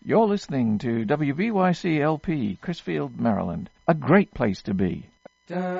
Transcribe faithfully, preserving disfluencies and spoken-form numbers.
You're listening to W B Y C L P, Crisfield, Maryland. A great place to be.